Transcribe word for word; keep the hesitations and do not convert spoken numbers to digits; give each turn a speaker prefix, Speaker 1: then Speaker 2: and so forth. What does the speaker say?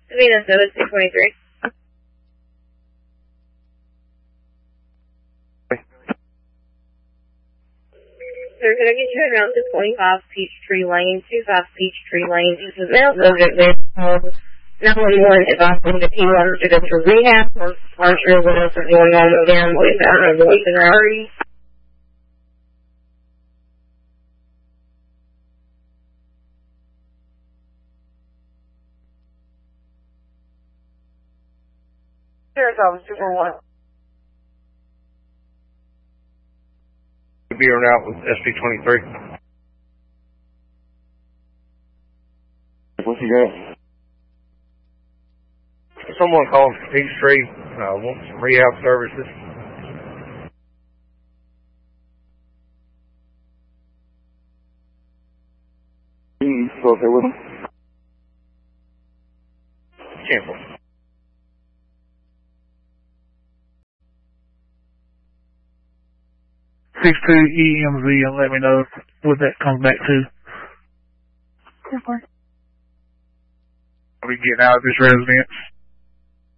Speaker 1: Minnesota six twenty-three. Sir, could I get you around to twenty-five Peachtree Lane, twenty-five Peachtree Lane? This is now subject there. nine one one advising that he wanted to go to rehab or aren't sure what else is going on with him. We found a voice in a hurry. Sheriff's Office two four one.
Speaker 2: Be out with S P twenty-three.
Speaker 3: What you got?
Speaker 2: Someone called from Peachtree, uh, wants some rehab services.
Speaker 3: You go there with him?
Speaker 2: Cancel.
Speaker 4: six two E M Z and let me know what that comes back to. I'll be getting out of this residence.